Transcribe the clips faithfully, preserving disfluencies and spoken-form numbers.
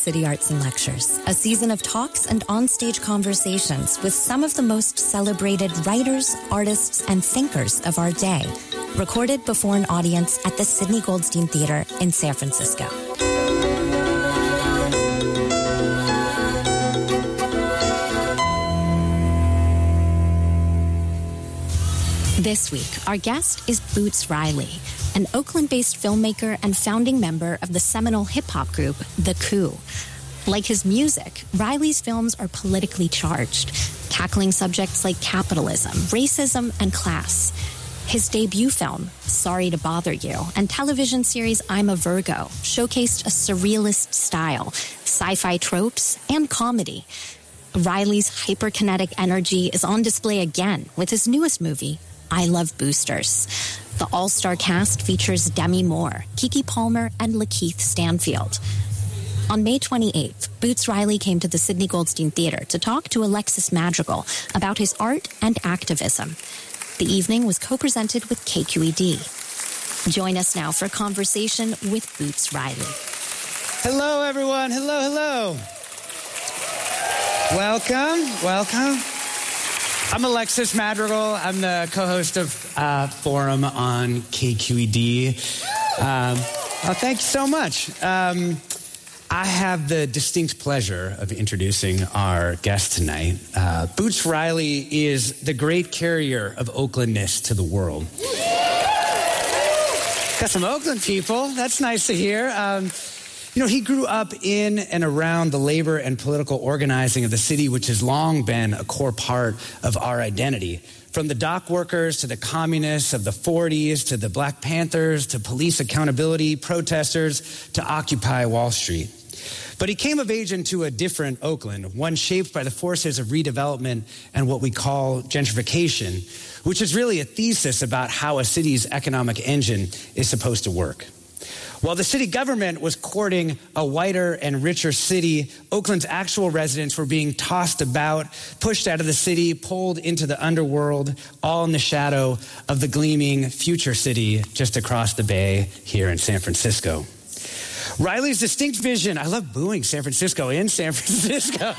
City Arts and Lectures, a season of talks and onstage conversations with some of the most celebrated writers, artists, and thinkers of our day, recorded before an audience at the Sidney Goldstein Theater in San Francisco. This week, our guest is Boots Riley, an Oakland-based filmmaker and founding member of the seminal hip-hop group The Coup. Like his music, Riley's films are politically charged, tackling subjects like capitalism, racism, and class. His debut film, Sorry to Bother You, and television series I'm a Virgo showcased a surrealist style, sci-fi tropes, and comedy. Riley's hyperkinetic energy is on display again with his newest movie, I Love Boosters. The all-star cast features Demi Moore, Keke Palmer, and Lakeith Stanfield. On May twenty-eighth, Boots Riley came to the Sidney Goldstein Theater to talk to Alexis Madrigal about his art and activism. The evening was co-presented with K Q E D. Join us now for a conversation with Boots Riley. Hello, everyone. Hello, hello. Welcome, welcome. I'm Alexis Madrigal. I'm the co-host of uh, Forum on K Q E D. Um, oh, thank you so much. Um, I have the distinct pleasure of introducing our guest tonight. Uh, Boots Riley is the great carrier of Oaklandness to the world. Got some Oakland people. That's nice to hear. Um, You know, he grew up in and around the labor and political organizing of the city, which has long been a core part of our identity. From the dock workers to the communists of the forties, to the Black Panthers, to police accountability, protesters, to Occupy Wall Street. But he came of age into a different Oakland, one shaped by the forces of redevelopment and what we call gentrification, which is really a thesis about how a city's economic engine is supposed to work. While the city government was courting a whiter and richer city, Oakland's actual residents were being tossed about, pushed out of the city, pulled into the underworld, all in the shadow of the gleaming future city just across the bay here in San Francisco. Riley's distinct vision, I love booing San Francisco in San Francisco.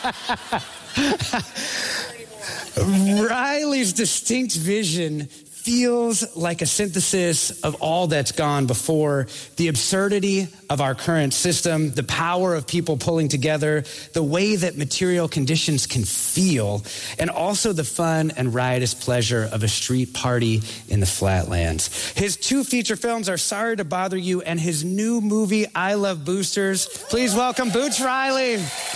Riley's distinct vision feels like a synthesis of all that's gone before, the absurdity of our current system, the power of people pulling together, the way that material conditions can feel, and also the fun and riotous pleasure of a street party in the Flatlands. His two feature films are Sorry to Bother You and his new movie, I Love Boosters. Please welcome Boots Riley.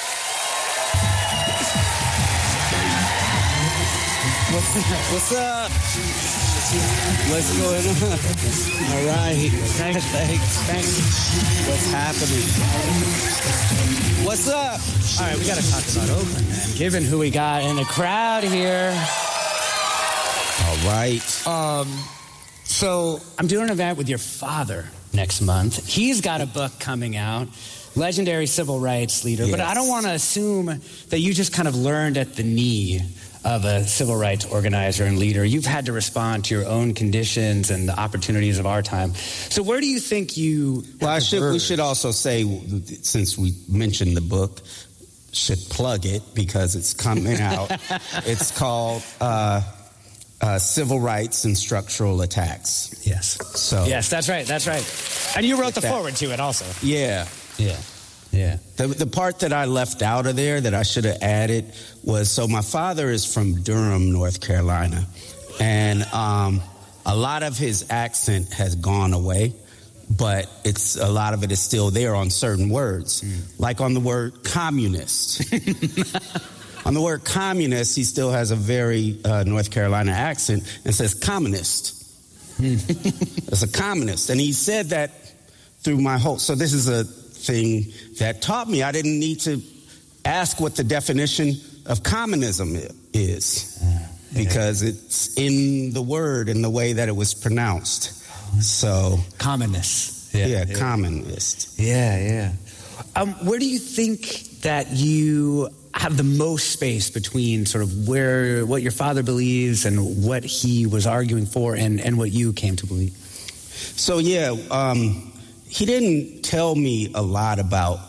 What's up? What's going on? All right. Thanks, thanks, thanks. What's happening? What's up? All right, we got to talk about Oakland, man. Given who we got in the crowd here. All right. Um, so I'm doing an event with your father next month. He's got a book coming out, legendary civil rights leader. Yes. But I don't want to assume that you just kind of learned at the knee of a civil rights organizer and leader. You've had to respond to your own conditions and the opportunities of our time. So where do you think you... Well, I should, we should also say, since we mentioned the book, should plug it because it's coming out. It's called uh, uh, Civil Rights and Structural Attacks. Yes. So Yes, that's right, that's right. And you wrote the that, foreword to it also. Yeah. Yeah. Yeah. The, the part that I left out of there that I should have added was, so my father is from Durham, North Carolina, and um, a lot of his accent has gone away, but it's a lot of it is still there on certain words, mm. like on the word communist. On the word communist, he still has a very uh, North Carolina accent and says communist. It's a communist. And he said that through my whole, so this is a thing that taught me I didn't need to ask what the definition of communism is, because it's in the word and the way that it was pronounced. So communist. Yeah, yeah, yeah. Communist. Yeah, yeah. Um, where do you think that you have the most space between sort of where what your father believes and what he was arguing for and, and what you came to believe? So yeah, um, he didn't tell me a lot about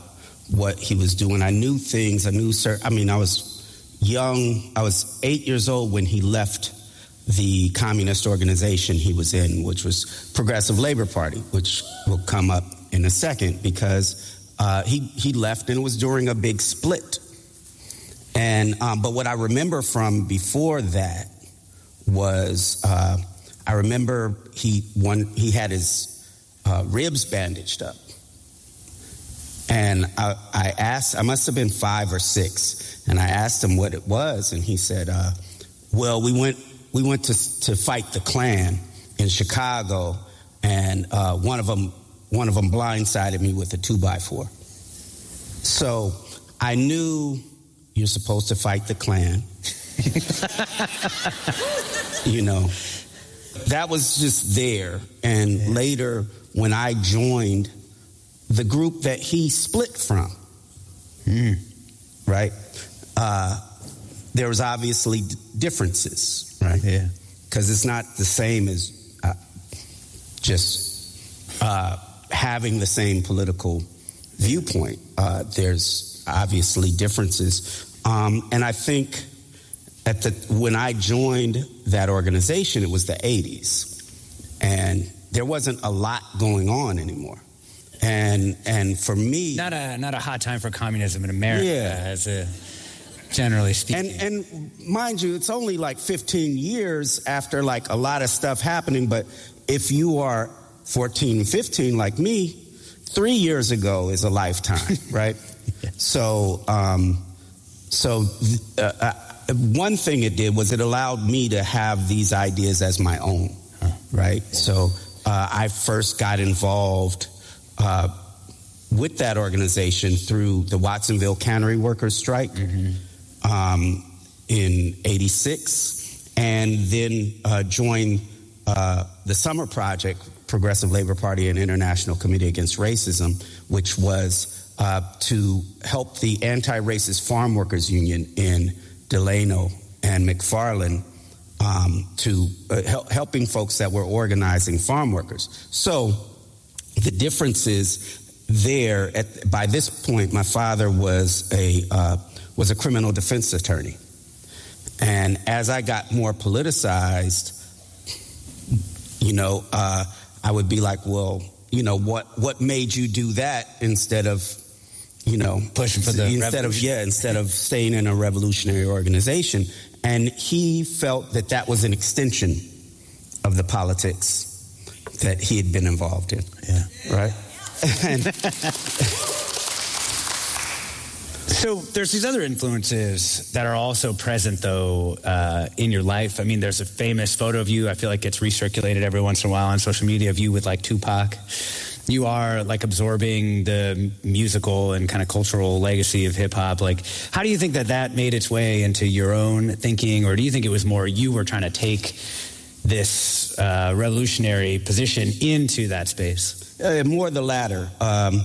what he was doing. I knew things. I knew, sir. I mean, I was young. I was eight years old when he left the communist organization he was in, which was Progressive Labor Party, which will come up in a second, because uh, he he left, and it was during a big split. And um, but what I remember from before that was uh, I remember he one he had his uh, ribs bandaged up, and I, I asked I must have been five or six, and I asked him what it was, and he said, uh, "Well, we went we went to to fight the Klan in Chicago, and uh, one of them one of them blindsided me with a two by four." So I knew. You're supposed to fight the Klan. You know, that was just there. And yeah. Later, when I joined the group that he split from, mm. right, uh, there was obviously differences, right? Yeah. Because it's not the same as uh, just uh, having the same political viewpoint. Uh, there's obviously differences. Um, and I think at the when I joined that organization, it was the eighties. And there wasn't a lot going on anymore. And and for me... Not a not a hot time for communism in America, yeah. as a, generally speaking. And, and mind you, it's only like fifteen years after like a lot of stuff happening. But if you are fourteen, fifteen like me, three years ago is a lifetime, right? So, um, so uh, uh, one thing it did was it allowed me to have these ideas as my own, right? So uh, I first got involved uh, with that organization through the Watsonville Cannery Workers Strike mm-hmm. um, in eighty-six, and then uh, joined uh, the Summer Project, Progressive Labor Party and International Committee Against Racism, which was Uh, to help the Anti-Racist Farm Workers Union in Delano and McFarland um, to uh, hel- helping folks that were organizing farm workers. So the difference is there. At, by this point, my father was a uh, was a criminal defense attorney, and as I got more politicized, you know, uh, I would be like, well, you know, what what made you do that instead of you know, pushing for the instead of yeah, instead of staying in a revolutionary organization, and he felt that that was an extension of the politics that he had been involved in. Yeah, right. And so there's these other influences that are also present, though, uh, in your life. I mean, there's a famous photo of you. I feel like gets recirculated every once in a while on social media of you with like Tupac. You are like absorbing the musical and kind of cultural legacy of hip hop. Like, how do you think that that made its way into your own thinking, or do you think it was more you were trying to take this uh, revolutionary position into that space? Uh, more the latter. Um,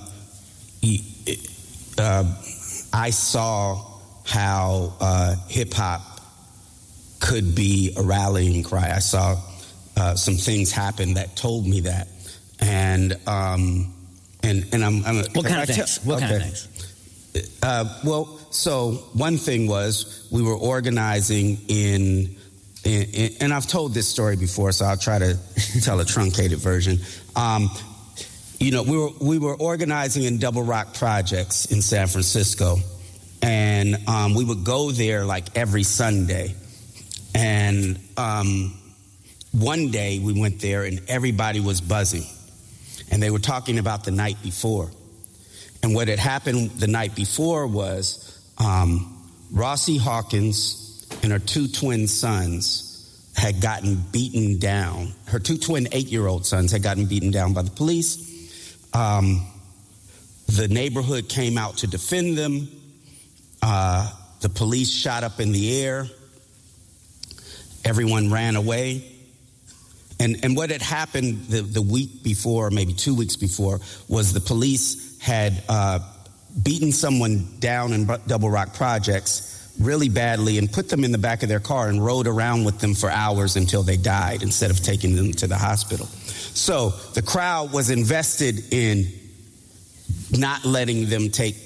uh, I saw how uh, hip hop could be a rallying cry. I saw uh, some things happen that told me that. And um, and and I'm, I'm what kind of things? What okay. kind of things? Uh, well, so one thing was we were organizing in, in, in, and I've told this story before, so I'll try to tell a truncated version. Um, you know, we were we were organizing in Double Rock Projects in San Francisco, and um, we would go there like every Sunday, and um, one day we went there and everybody was buzzing. And they were talking about the night before. And what had happened the night before was um, Rossie Hawkins and her two twin sons had gotten beaten down. Her two twin eight-year-old sons had gotten beaten down by the police. Um, the neighborhood came out to defend them. Uh, the police shot up in the air. Everyone ran away. And and what had happened the, the week before, maybe two weeks before, was the police had uh, beaten someone down in Double Rock Projects really badly and put them in the back of their car and rode around with them for hours until they died instead of taking them to the hospital. So the crowd was invested in not letting them take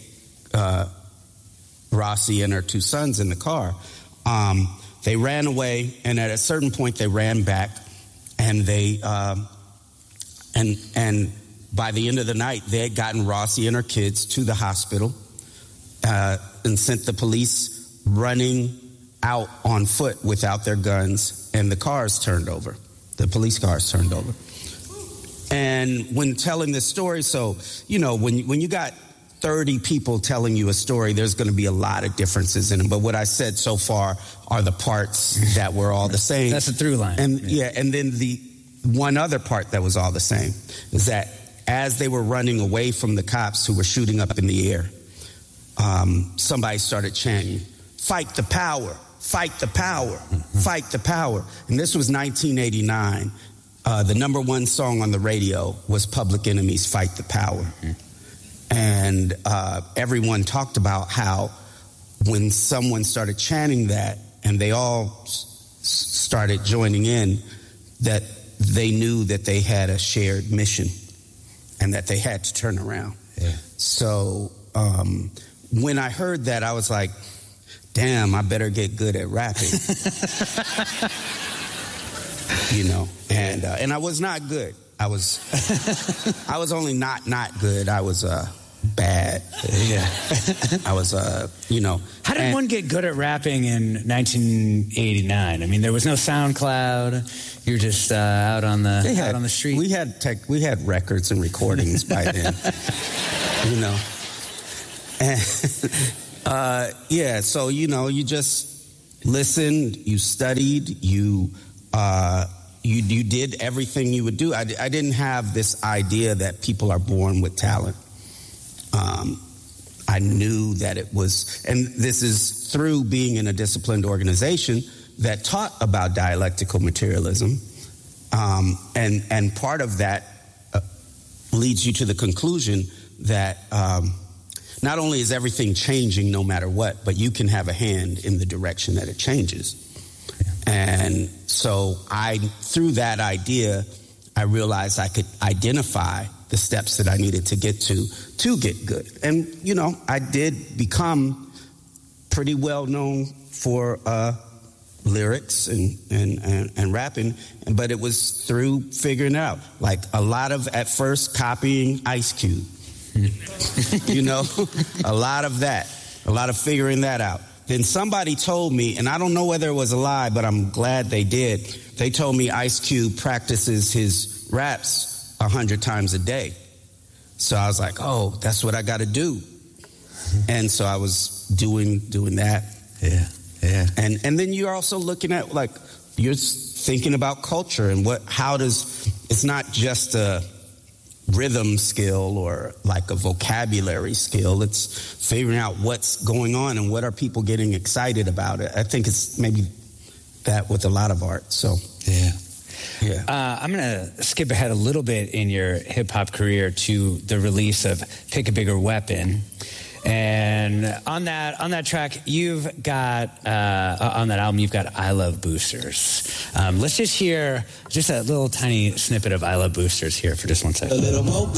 uh, Rossi and her two sons in the car. Um, they ran away, and at a certain point, they ran back, and they um, and and by the end of the night, they had gotten Rossi and her kids to the hospital uh, and sent the police running out on foot without their guns, and the cars turned over. The police cars turned over. And when telling this story, so, you know, when, when you got thirty people telling you a story, there's going to be a lot of differences in them. But what I said so far are the parts that were all the same. That's a through line. And yeah. yeah, and then the one other part that was all the same is that as they were running away from the cops who were shooting up in the air, um, somebody started chanting, "Fight the power, fight the power, fight the power." And this was nineteen eighty-nine. Uh, the number one song on the radio was Public Enemy's "Fight the Power." Mm-hmm. And uh, everyone talked about how when someone started chanting that and they all s- started joining in, that they knew that they had a shared mission and that they had to turn around. Yeah. So um, when I heard that, I was like, damn, I better get good at rapping. You know, and uh, and I was not good. I was I was only not not good. I was uh, bad. Yeah. I was uh, you know. How did and, one get good at rapping in nineteen eighty-nine? I mean, there was no SoundCloud. You were just uh, out on the had, out on the street. We had tech, we had records and recordings by then. You know. And, uh, yeah. So you know, you just listened. You studied. You. Uh, you you did everything you would do. I, I didn't have this idea that people are born with talent. Um, I knew that it was, and this is through being in a disciplined organization that taught about dialectical materialism, um, and and part of that uh, leads you to the conclusion that um, not only is everything changing no matter what, but you can have a hand in the direction that it changes. And so I, through that idea, I realized I could identify the steps that I needed to get to, to get good. And, you know, I did become pretty well known for uh, lyrics and, and, and, and rapping, but it was through figuring out, like a lot of, at first, copying Ice Cube. You know, a lot of that, a lot of figuring that out. Then somebody told me, and I don't know whether it was a lie, but I'm glad they did. They told me Ice Cube practices his raps a hundred times a day. So I was like, oh, that's what I got to do. And so I was doing doing that. Yeah, yeah. And and then you're also looking at, like, you're thinking about culture and what, how does, it's not just a rhythm skill or like a vocabulary skill. It's figuring out what's going on and what are people getting excited about it. I think it's maybe that with a lot of art. So yeah, yeah. Uh, I'm going to skip ahead a little bit in your hip hop career to the release of Pick a Bigger Weapon. And on that on that track, you've got uh, on that album, you've got "I Love Boosters." Um, let's just hear just a little tiny snippet of "I Love Boosters" here for just one second. A little more.